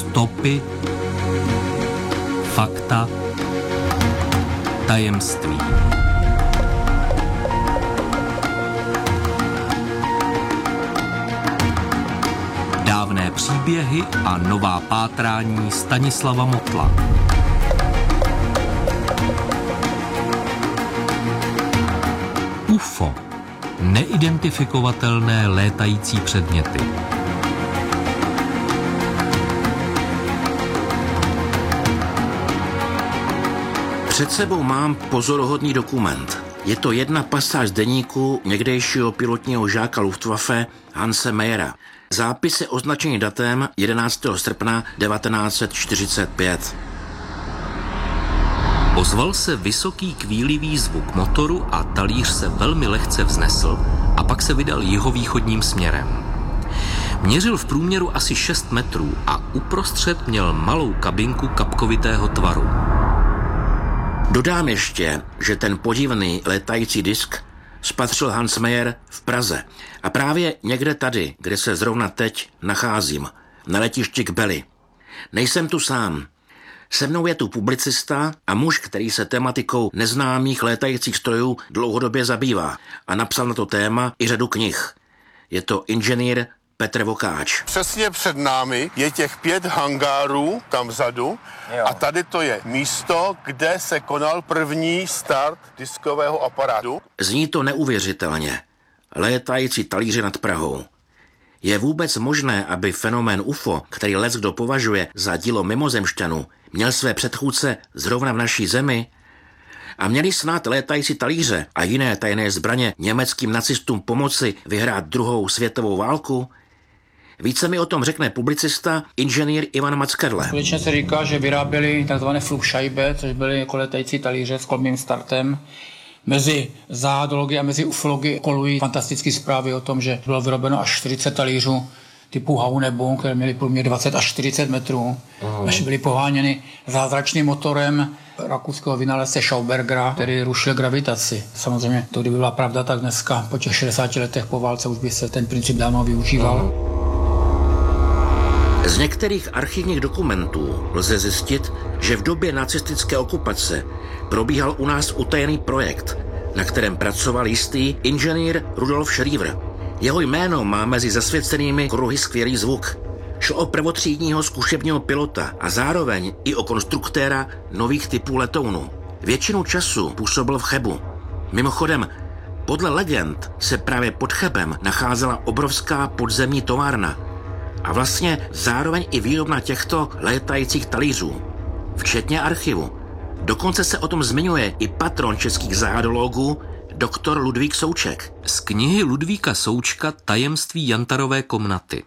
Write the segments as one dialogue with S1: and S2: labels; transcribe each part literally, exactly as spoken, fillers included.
S1: Stopy, fakta, tajemství. Dávné příběhy a nová pátrání Stanislava Motla. U F O. Neidentifikovatelné létající předměty.
S2: Před sebou mám pozoruhodný dokument. Je to jedna pasáž z deníku někdejšího pilotního žáka Luftwaffe Hanse Mayera. Zápis je označený datem jedenáctého srpna devatenáct set čtyřicet pět.
S1: Ozval se vysoký kvílivý zvuk motoru a talíř se velmi lehce vznesl a pak se vydal jihovýchodním směrem. Měřil v průměru asi šest metrů a uprostřed měl malou kabinku kapkovitého tvaru.
S2: Dodám ještě, že ten podivný létající disk spatřil Hans Mayer v Praze a právě někde tady, kde se zrovna teď nacházím, na letišti Kbely. Nejsem tu sám. Se mnou je tu publicista a muž, který se tematikou neznámých létajících strojů dlouhodobě zabývá a napsal na to téma i řadu knih. Je to inženýr Petr Vokáč.
S3: Přesně před námi je těch pět hangárů tam vzadu a tady to je místo, kde se konal první start diskového aparátu.
S2: Zní to neuvěřitelně. Létající talíře nad Prahou. Je vůbec možné, aby fenomén U F O, který leckdo považuje za dílo mimozemšťanů, měl své předchůdce zrovna v naší zemi? A měli snad létající talíře a jiné tajné zbraně německým nacistům pomoci vyhrát druhou světovou válku? Více mi o tom řekne publicista inženýr Ivan Mackerle.
S4: Skutečně se říká, že vyráběli tzv. Flugscheibe, což byly jako létající talíře s kolmým startem. Mezi záhadology a mezi ufology kolují fantastické zprávy o tom, že bylo vyrobeno až čtyřicet talířů typu Haunebu, které měly průměr dvacet až čtyřicet metrů. Uhum. Až byly poháněny zázračným motorem rakouského vynálezce Schaubergera, který rušil gravitaci. Samozřejmě to, kdyby byla pravda, tak dneska po těch šedesáti letech po válce už by se ten princip dávno využíval. Uhum.
S2: Z některých archivních dokumentů lze zjistit, že v době nacistické okupace probíhal u nás utajený projekt, na kterém pracoval jistý inženýr Rudolf Schriever. Jeho jméno má mezi zasvěcenými kruhy skvělý zvuk. Šlo o prvotřídního zkušebního pilota a zároveň i o konstruktéra nových typů letounů. Většinu času působil v Chebu. Mimochodem, podle legend se právě pod Chebem nacházela obrovská podzemní továrna a vlastně zároveň i výrobna těchto létajících talířů, včetně archivu. Dokonce se o tom zmiňuje i patron českých záhadologů, doktor Ludvík Souček.
S1: Z knihy Ludvíka Součka Tajemství Jantarové komnaty.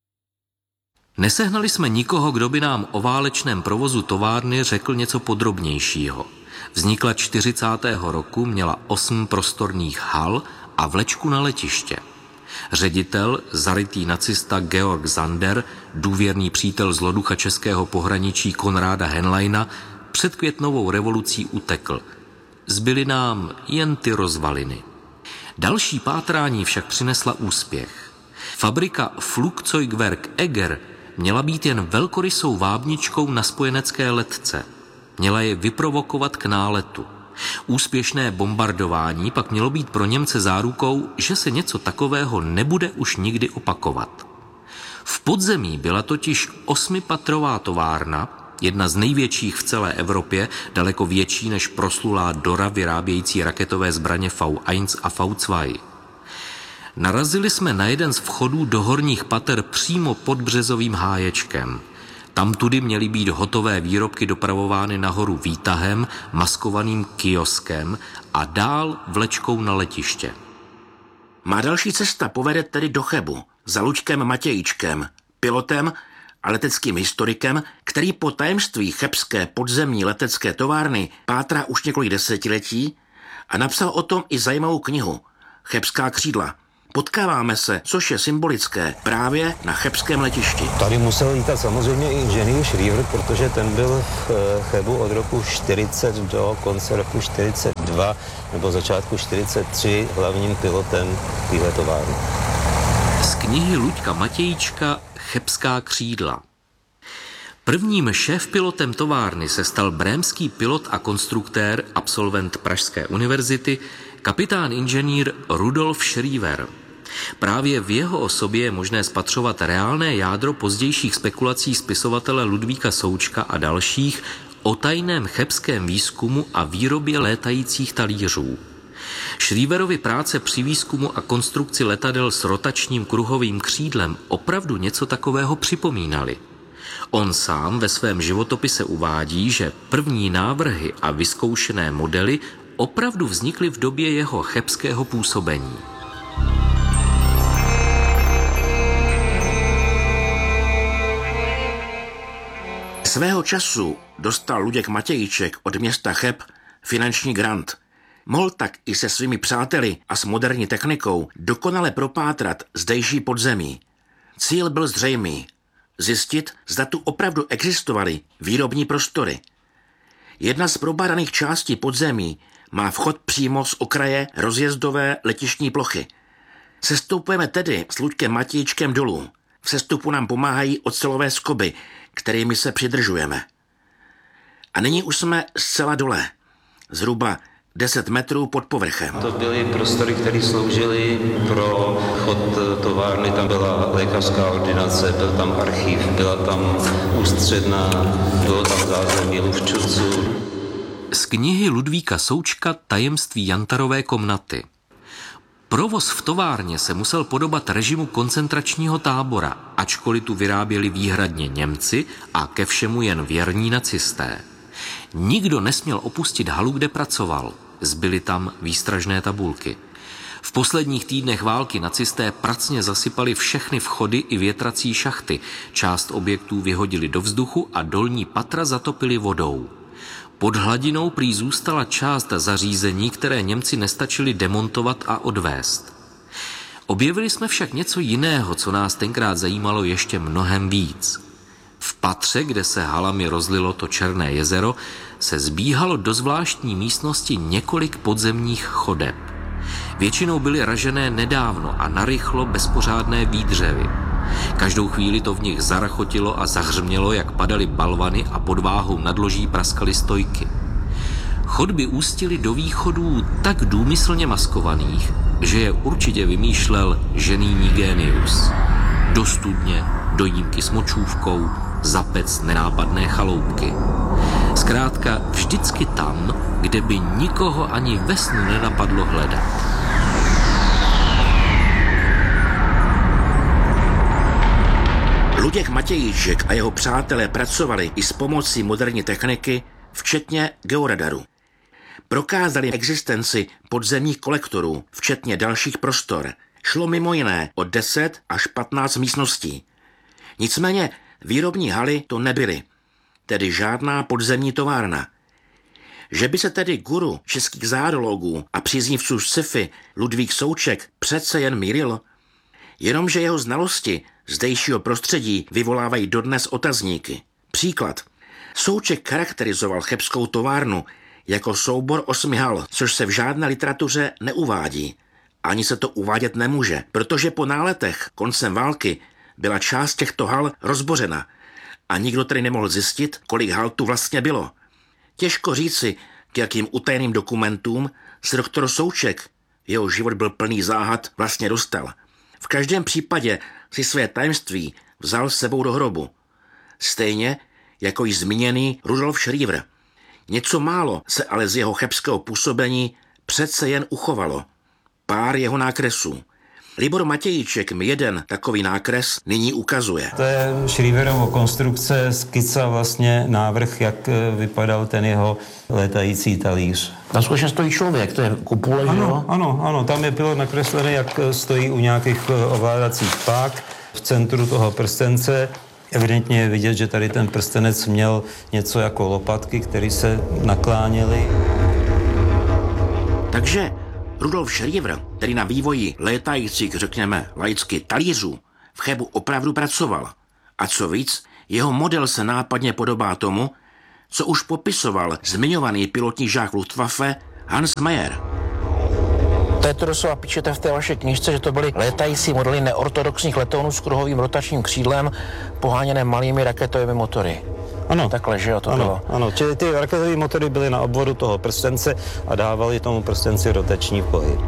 S1: Nesehnali jsme nikoho, kdo by nám o válečném provozu továrny řekl něco podrobnějšího. Vznikla čtyřicátého roku, měla osm prostorných hal a vlečku na letiště. Ředitel, zarytý nacista Georg Zander, důvěrný přítel zloducha českého pohraničí Konráda Henleina, před květnovou revolucí utekl. Zbyly nám jen ty rozvaliny. Další pátrání však přinesla úspěch. Fabrika Flugzeugwerk Eger měla být jen velkorysou vábničkou na spojenecké letce. Měla je vyprovokovat k náletu. Úspěšné bombardování pak mělo být pro Němce zárukou, že se něco takového nebude už nikdy opakovat. V podzemí byla totiž osmipatrová továrna, jedna z největších v celé Evropě, daleko větší než proslulá Dora vyrábějící raketové zbraně V jedna a V dva. Narazili jsme na jeden z vchodů do horních pater přímo pod březovým háječkem. Tamtudy měly být hotové výrobky dopravovány nahoru výtahem, maskovaným kioskem a dál vlečkou na letiště.
S2: Má další cesta povede tedy do Chebu za Luďkem Matějíčkem, pilotem a leteckým historikem, který po tajemství chebské podzemní letecké továrny pátrá už několik desetiletí a napsal o tom i zajímavou knihu Chebská křídla. Potkáváme se, což je symbolické, právě na chebském letišti.
S5: Tady musel lítat samozřejmě i inženýr Schriever, protože ten byl v Chebu od roku čtyřicet do konce roku čtyřicet dva nebo začátku čtyřicet tři hlavním pilotem téhle továrny.
S1: Z knihy Luďka Matějíčka Chebská křídla. Prvním šéfpilotem továrny se stal brémský pilot a konstruktér, absolvent Pražské univerzity, kapitán inženýr Rudolf Schriever. Právě v jeho osobě je možné spatřovat reálné jádro pozdějších spekulací spisovatele Ludvíka Součka a dalších o tajném chebském výzkumu a výrobě létajících talířů. Schrieverovy práce při výzkumu a konstrukci letadel s rotačním kruhovým křídlem opravdu něco takového připomínaly. On sám ve svém životopise uvádí, že první návrhy a vyzkoušené modely opravdu vznikly v době jeho chebského působení.
S2: Svého času dostal Luděk Matějíček od města Cheb finanční grant. Mohl tak i se svými přáteli a s moderní technikou dokonale propátrat zdejší podzemí. Cíl byl zřejmý. Zjistit, zda tu opravdu existovaly výrobní prostory. Jedna z probádaných částí podzemí má vchod přímo z okraje rozjezdové letištní plochy. Sestoupujeme tedy s Luďkem Matějíčkem dolů. V sestupu nám pomáhají ocelové skoby, kterými se přidržujeme. A nyní už jsme zcela dole, zhruba deset metrů pod povrchem.
S5: To byly prostory, které sloužily pro chod továrny. Tam byla lékařská ordinace, byl tam archiv, byla tam ústředna, bylo tam zázemí luvčovců.
S1: Z knihy Ludvíka Součka Tajemství jantarové komnaty. Provoz v továrně se musel podobat režimu koncentračního tábora, ačkoliv tu vyráběli výhradně Němci a ke všemu jen věrní nacisté. Nikdo nesměl opustit halu, kde pracoval. Zbyly tam výstražné tabulky. V posledních týdnech války nacisté pracně zasypali všechny vchody i větrací šachty. Část objektů vyhodili do vzduchu a dolní patra zatopili vodou. Pod hladinou prý zůstala část zařízení, které Němci nestačili demontovat a odvést. Objevili jsme však něco jiného, co nás tenkrát zajímalo ještě mnohem víc. V patře, kde se halami rozlilo to Černé jezero, se zbíhalo do zvláštní místnosti několik podzemních chodeb. Většinou byly ražené nedávno a narychlo bez pořádné výdřevy. Každou chvíli to v nich zarachotilo a zahřmělo, jak padaly balvany a pod váhou nadloží praskaly stojky. Chodby ústily do východů tak důmyslně maskovaných, že je určitě vymýšlel ženýní génius. Do studně, do jímky s močůvkou, za pec nenápadné chaloupky. Zkrátka vždycky tam, kde by nikoho ani ve snu nenapadlo hledat.
S2: Luděk Matějíček a jeho přátelé pracovali i s pomocí moderní techniky, včetně georadaru. Prokázali existenci podzemních kolektorů, včetně dalších prostor. Šlo mimo jiné o deset až patnáct místností. Nicméně výrobní haly to nebyly, tedy žádná podzemní továrna. Že by se tedy guru českých zárodologů a příznivců sci-fi Ludvík Souček přece jen mýlil? Jenomže jeho znalosti zdejšího prostředí vyvolávají dodnes otazníky. Příklad. Souček charakterizoval chebskou továrnu jako soubor osmi hal, což se v žádné literatuře neuvádí. Ani se to uvádět nemůže, protože po náletech koncem války byla část těchto hal rozbořena a nikdo tedy nemohl zjistit, kolik hal tu vlastně bylo. Těžko říci, k jakým utajeným dokumentům se doktor Souček, jeho život byl plný záhad, vlastně dostal. V každém případě si své tajemství vzal s sebou do hrobu. Stejně jako již zmíněný Rudolf Schriever. Něco málo se ale z jeho chebského působení přece jen uchovalo. Pár jeho nákresů. Libor Matějíček mi jeden takový nákres nyní ukazuje.
S5: To je Schrieverovo konstrukce, skica vlastně návrh, jak vypadal ten jeho létající talíř.
S2: Tam skutečně stojí člověk, to je kupole, že
S5: ano, ano, ano, tam je pilot nakreslený, jak stojí u nějakých ovládacích pák v centru toho prstence. Evidentně je vidět, že tady ten prstenec měl něco jako lopatky, které se nakláněly.
S2: Takže Rudolf Schriever, který na vývoji létajících, řekněme laicky, talířů, v Chebu opravdu pracoval. A co víc, jeho model se nápadně podobá tomu, co už popisoval zmiňovaný pilotní žák Luftwaffe Hans Meyer. To je to doslova píšete v té vaší knižce, že to byly létající modely neortodoxních letounů s kruhovým rotačním křídlem poháněné malými raketovými motory.
S5: Ano.
S2: Takhle, že jo, to
S5: ano,
S2: bylo.
S5: Ano, čili ty raketové motory byly na obvodu toho prstence a dávali tomu prstenci rotační pohyb.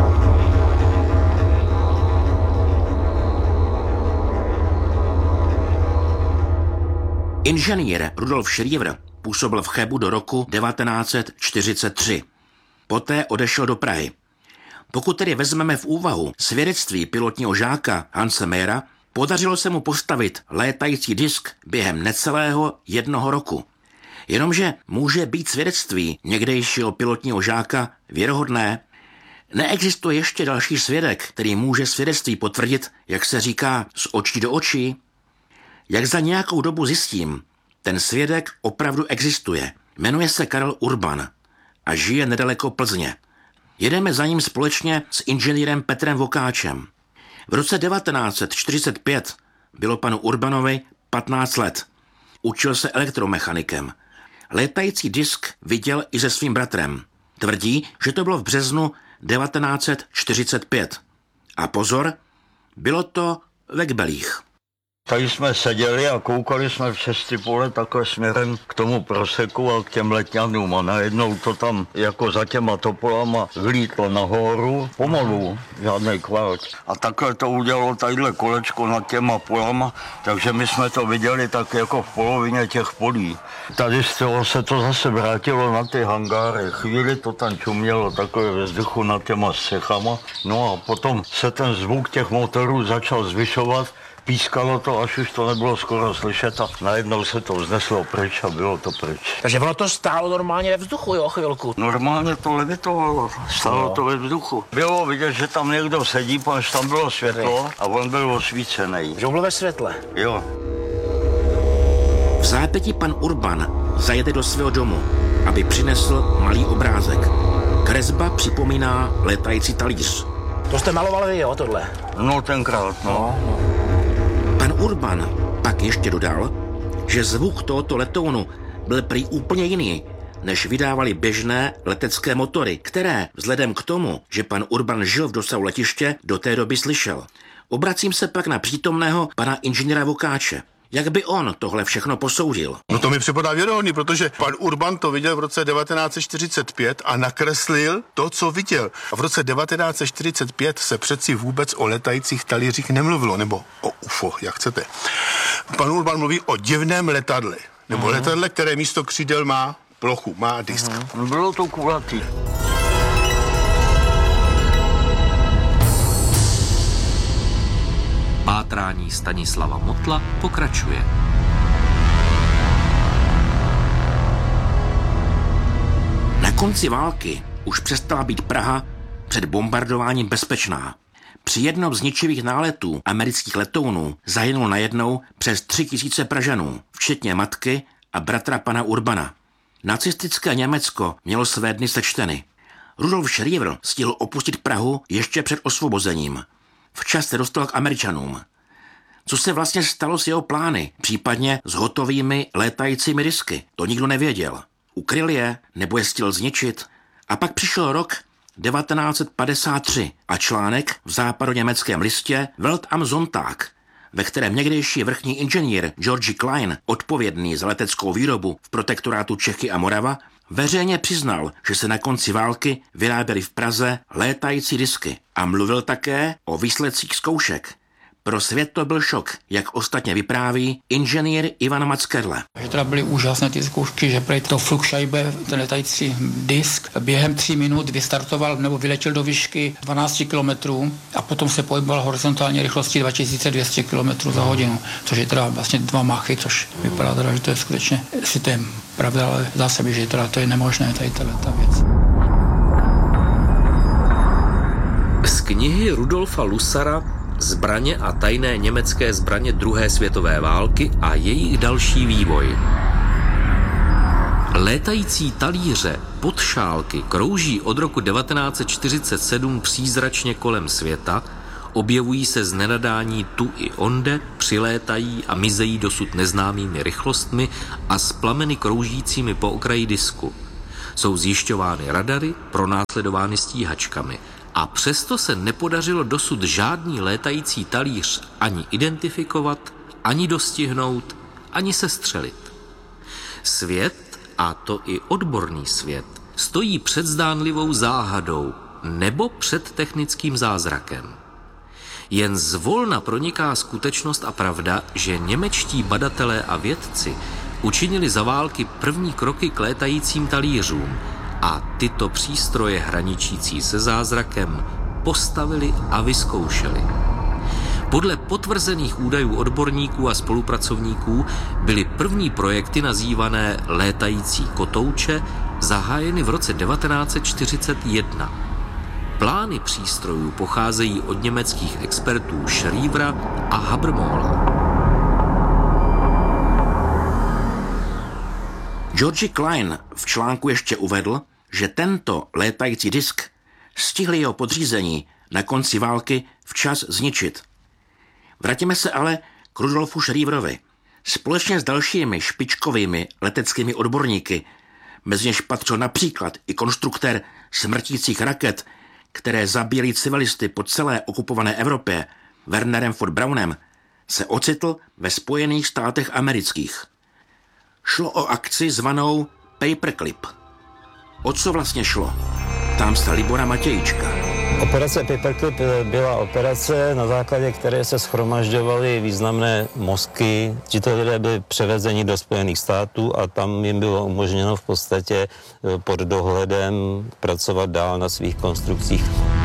S2: Inženýr Rudolf Schriever působil v Chebu do roku devatenáct set čtyřicet tři. Poté odešel do Prahy. Pokud tedy vezmeme v úvahu svědectví pilotního žáka Hanse Mayera, podařilo se mu postavit létající disk během necelého jednoho roku. Jenomže může být svědectví někdejšího pilotního žáka věrohodné? Neexistuje ještě další svědek, který může svědectví potvrdit, jak se říká, z očí do očí? Jak za nějakou dobu zjistím, ten svědek opravdu existuje. Jmenuje se Karel Urban a žije nedaleko Plzně. Jedeme za ním společně s inženýrem Petrem Vokáčem. V roce devatenáct set čtyřicet pět bylo panu Urbanovi patnáct let. Učil se elektromechanikem. Létající disk viděl i se svým bratrem. Tvrdí, že to bylo v březnu devatenáct set čtyřicet pět. A pozor, bylo to ve Kbelích.
S6: Tady jsme seděli a koukali jsme v šesti pole takhle směrem k tomu proseku a k těm letňanům a najednou to tam jako za těma topolama vlítlo nahoru, pomalu, žádnej kvalt. A takhle to udělalo tadyhle kolečko nad těma polama, takže my jsme to viděli tak jako v polovině těch polí. Tady z toho se to zase vrátilo na ty hangáry, chvíli to tam čumělo takhle ve vzduchu nad těma střechama, no a potom se ten zvuk těch motorů začal zvyšovat. Pískalo to, až už to nebylo skoro slyšet a najednou se to vzneslo pryč a bylo to pryč.
S2: Takže ono to stálo normálně ve vzduchu, jo, chvilku.
S6: Normálně to levitovalo, stálo no. to ve vzduchu. Bylo vidět, že tam někdo sedí, protože tam bylo světlo a on byl osvícený.
S2: Že on byl ve světle?
S6: Jo.
S2: V zápětí pan Urban zajede do svého domu, aby přinesl malý obrázek. Kresba připomíná létající talíř. To jste maloval vy, jo, tohle?
S6: No, tenkrát, no.
S2: no, no. Pan Urban pak ještě dodal, že zvuk tohoto letounu byl prý úplně jiný, než vydávali běžné letecké motory, které, vzhledem k tomu, že pan Urban žil v dosahu letiště, do té doby slyšel. Obracím se pak na přítomného pana inženýra Vokáče. Jak by on tohle všechno posoudil?
S3: No to mi připadá věrohodný, protože pan Urban to viděl v roce devatenáct set čtyřicet pět a nakreslil to, co viděl. A v roce devatenáct set čtyřicet pět se přeci vůbec o letajících talířích nemluvilo, nebo o U F O, jak chcete. Pan Urban mluví o divném letadle, nebo uh-huh. letadle, které místo křídel má plochu, má disk.
S6: Uh-huh. Bylo to kulatý.
S1: Pátrání Stanislava Motla pokračuje.
S2: Na konci války už přestala být Praha před bombardováním bezpečná. Při jednom z ničivých náletů amerických letounů zahynulo najednou přes tři tisíce Pražanů, včetně matky a bratra pana Urbana. Nacistické Německo mělo své dny sečteny. Rudolf Schriever stihl opustit Prahu ještě před osvobozením. Včas se dostal k Američanům. Co se vlastně stalo s jeho plány, případně s hotovými létajícími disky, to nikdo nevěděl. Ukryl je, nebo je stihl zničit? A pak přišel rok devatenáct set padesát tři a článek v západoněmeckém listě Welt am Sonntag, ve kterém někdejší vrchní inženýr Georgi Klein, odpovědný za leteckou výrobu v protektorátu Čechy a Morava, veřejně přiznal, že se na konci války vyráběly v Praze létající disky a mluvil také o výsledcích zkoušek. Pro svět to byl šok, jak ostatně vypráví inženýr Ivan Mackerle.
S4: Že teda byly úžasné ty zkoušky, že prý to Flugscheibe, ten letající disk, během tří minut vystartoval nebo vyletěl do výšky dvanáct kilometrů a potom se pohyboval horizontální rychlostí dva tisíce dvě stě kilometrů za hodinu, což je teda vlastně dva machy, což vypadá teda, že to je skutečně, si to je pravda, ale zdá se mi, že teda to je nemožné, tady ta věc.
S1: Z knihy Rudolfa Lusara Zbraně a tajné německé zbraně druhé světové války a jejich další vývoj. Létající talíře podšálky krouží od roku devatenáct set čtyřicet sedm přízračně kolem světa, objevují se z nenadání tu i onde, přilétají a mizejí dosud neznámými rychlostmi a s plameny kroužícími po okraji disku. Jsou zjišťovány radary, pronásledovány stíhačkami. A přesto se nepodařilo dosud žádný létající talíř ani identifikovat, ani dostihnout, ani sestřelit. Svět, a to i odborný svět, stojí před zdánlivou záhadou nebo před technickým zázrakem. Jen zvolna proniká skutečnost a pravda, že němečtí badatelé a vědci učinili za války první kroky k létajícím talířům a tyto přístroje hraničící se zázrakem postavili a vyzkoušeli. Podle potvrzených údajů odborníků a spolupracovníků byly první projekty nazývané létající kotouče zahájeny v roce devatenáct set čtyřicet jedna. Plány přístrojů pocházejí od německých expertů Schrievera a Habermohla.
S2: Georgi Klein v článku ještě uvedl, že tento létající disk stihli jeho podřízení na konci války včas zničit. Vrátíme se ale k Rudolfu Schrieverovi. Společně s dalšími špičkovými leteckými odborníky, mezi něž patřil například i konstruktér smrtících raket, které zabíjely civilisty po celé okupované Evropě, Wernerem von Braunem, se ocitl ve Spojených státech amerických. Šlo o akci zvanou Paperclip. O co vlastně šlo? Ptám se Libora Matějíčka.
S5: Operace Paperclip byla operace, na základě které se shromažďovaly významné mozky. Tito lidé byli převezeni do Spojených států a tam jim bylo umožněno v podstatě pod dohledem pracovat dál na svých konstrukcích.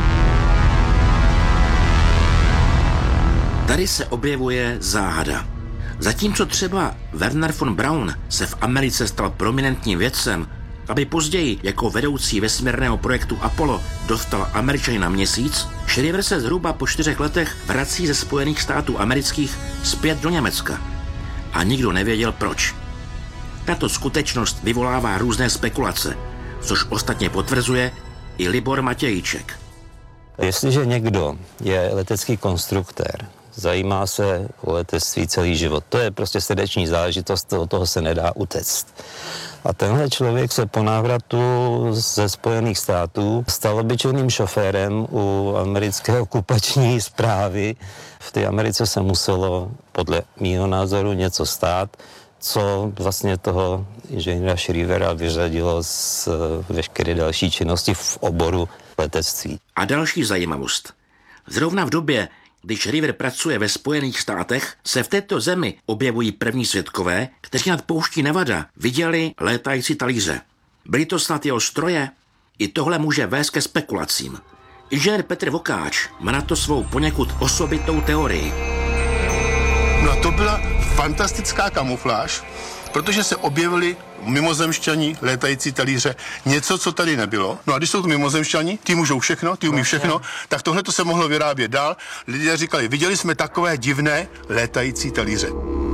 S2: Tady se objevuje záhada. Zatímco třeba Werner von Braun se v Americe stal prominentním vědcem, aby později jako vedoucí vesmírného projektu Apollo dostal Američany na měsíc, Schriever se zhruba po čtyřech letech vrací ze Spojených států amerických zpět do Německa. A nikdo nevěděl proč. Tato skutečnost vyvolává různé spekulace, což ostatně potvrzuje i Libor Matějíček.
S5: Jestliže někdo je letecký konstruktér, zajímá se o letectví celý život, to je prostě srdeční záležitost, od toho se nedá utéct. A tenhle člověk se po návratu ze Spojených států stal obyčejným šoférem u americké okupační správy. V té Americe se muselo podle mýho názoru něco stát, co vlastně toho inženýra Schrievera vyřadilo z veškeré další činnosti v oboru letectví.
S2: A další zajímavost. Zrovna v době, když Schriever pracuje ve Spojených státech, se v této zemi objevují první svědkové, kteří nad pouští Nevada viděli létající talíře. Byly to snad jeho stroje? I tohle může vést ke spekulacím. Inženýr Petr Vokáč má na to svou poněkud osobitou teorii.
S3: No a to byla fantastická kamufláž, protože se objevili mimozemšťani, létající talíře, něco, co tady nebylo. No a když jsou to mimozemšťani, ty můžou všechno, ty umí všechno, tak tohle to se mohlo vyrábět dál. Lidé říkali, viděli jsme takové divné létající talíře.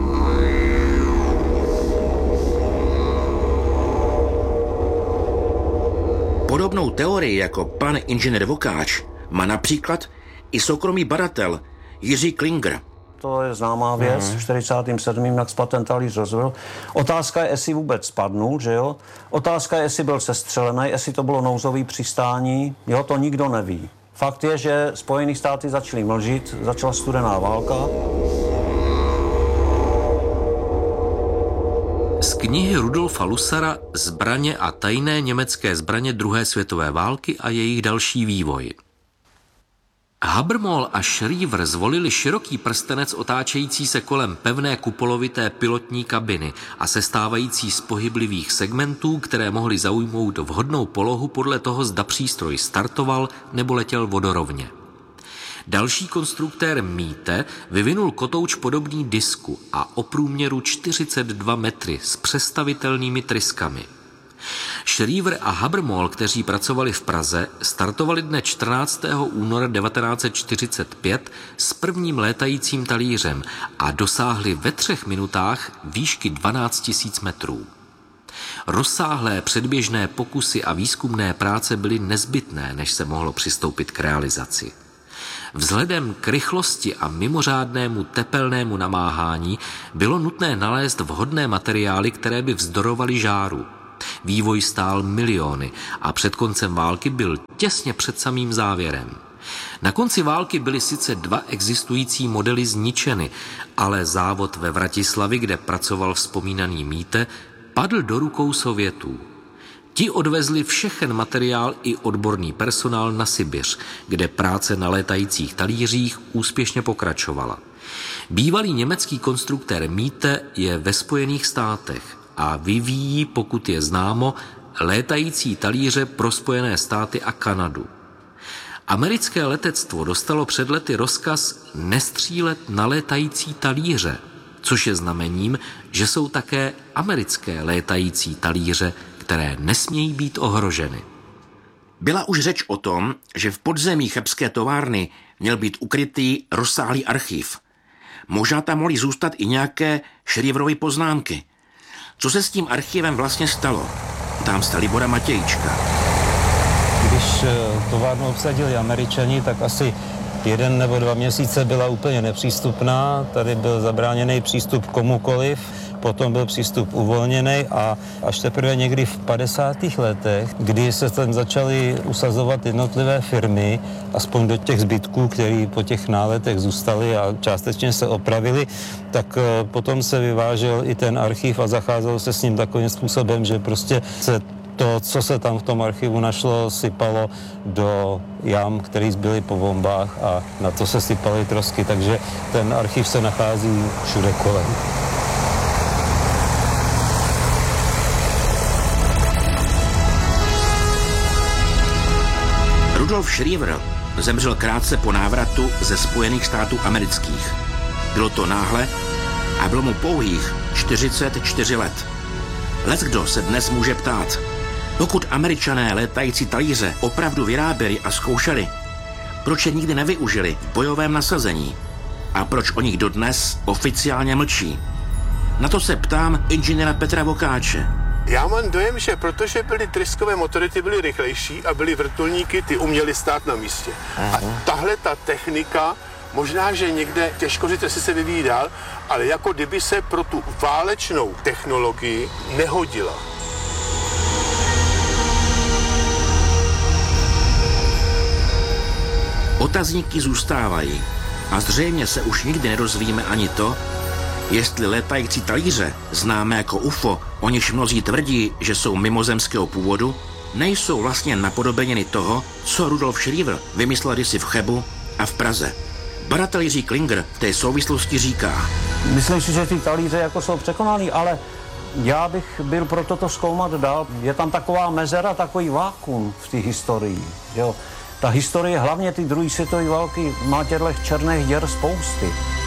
S2: Podobnou teorii jako pan inženýr Vokáč má například i soukromý badatel Jiří Klinger.
S7: To je známá věc, v čtyřicátém sedmém jak ten talíř rozbil. Otázka je, jestli vůbec spadnul, že jo? Otázka je, jestli byl sestřelený, jestli to bylo nouzový přistání, jo, to nikdo neví. Fakt je, že Spojené státy začaly mlžit, začala studená válka.
S1: Z knihy Rudolfa Lusara Zbraně a tajné německé zbraně druhé světové války a jejich další vývoj. Habermohl a Schriever zvolili široký prstenec otáčející se kolem pevné kupolovité pilotní kabiny a sestávající z pohyblivých segmentů, které mohly zaujmout vhodnou polohu podle toho, zda přístroj startoval nebo letěl vodorovně. Další konstruktér Miete vyvinul kotouč podobný disku a o průměru čtyřicet dva metry s přestavitelnými tryskami. Schriever a Habermohl, kteří pracovali v Praze, startovali dne čtrnáctého února devatenáct set čtyřicet pět s prvním létajícím talířem a dosáhli ve třech minutách výšky dvanáct tisíc metrů. Rozsáhlé předběžné pokusy a výzkumné práce byly nezbytné, než se mohlo přistoupit k realizaci. Vzhledem k rychlosti a mimořádnému tepelnému namáhání bylo nutné nalézt vhodné materiály, které by vzdorovaly žáru. Vývoj stál miliony a před koncem války byl těsně před samým závěrem. Na konci války byly sice dva existující modely zničeny, ale závod ve Vratislavi, kde pracoval vzpomínaný Míthe, padl do rukou Sovětů. Ti odvezli všechen materiál i odborný personál na Sibiř, kde práce na létajících talířích úspěšně pokračovala. Bývalý německý konstruktér Míthe je ve Spojených státech a vyvíjí, pokud je známo, létající talíře pro Spojené státy a Kanadu. Americké letectvo dostalo před lety rozkaz nestřílet na létající talíře, což je znamením, že jsou také americké létající talíře, které nesmějí být ohroženy.
S2: Byla už řeč o tom, že v podzemí chebské továrny měl být ukrytý rozsáhlý archiv. Možná tam mohly zůstat i nějaké Schrieverovy poznámky. Co se s tím archivem vlastně stalo? Tam sta Libora Matějčka.
S5: Když továrnu obsadili Američani, tak asi jeden nebo dva měsíce byla úplně nepřístupná. Tady byl zabráněný přístup komukoliv, potom byl přístup uvolněný a až teprve někdy v padesátých letech, kdy se tam začaly usazovat jednotlivé firmy, aspoň do těch zbytků, které po těch náletech zůstaly a částečně se opravili, tak potom se vyvážel i ten archiv a zacházel se s ním takovým způsobem, že prostě se to, co se tam v tom archivu našlo, sypalo do jam, které zbyly po bombách a na to se sypaly trosky, takže ten archiv se nachází všude kolem.
S2: Rudolf Schriever zemřel krátce po návratu ze Spojených států amerických. Bylo to náhle a bylo mu pouhých čtyřicet čtyři let. Leckdo se dnes může ptát, pokud Američané létající talíře opravdu vyráběli a zkoušeli, proč je nikdy nevyužili v bojovém nasazení a proč o nich dodnes oficiálně mlčí? Na to se ptám inženýra Petra Vokáče.
S3: Já mám dojem, že protože byly tryskové motory, ty byly rychlejší a byly vrtulníky, ty uměly stát na místě. Aha. A tahle ta technika, možná, že někde, těžko říct, jestli se vyvíjí dál, ale jako kdyby se pro tu válečnou technologii nehodila.
S2: Otazníky zůstávají a zřejmě se už nikdy nedozvíme ani to, jestli létající talíře, známé jako U F O, o niž mnozí tvrdí, že jsou mimozemského původu, nejsou vlastně napodobeniny toho, co Rudolf Schriever vymyslel kdysi v Chebu a v Praze. Badatel Jiří Klinger v té souvislosti říká:
S7: Myslím si, že ty talíře jako jsou překonaný, ale já bych byl pro toto zkoumat dál. Je tam taková mezera, takový vákuum v té historii. Jo. Ta historie, hlavně ty druhé světové války, má těchto černých děr spousty.